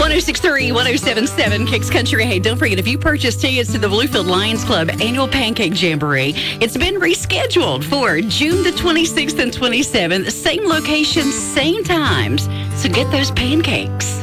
1063, 1077 Kicks Country. Hey, don't forget, if you purchase tickets to the Bluefield Lions Club annual Pancake Jamboree, it's been rescheduled for June the 26th and 27th. Same location, same times. So get those pancakes.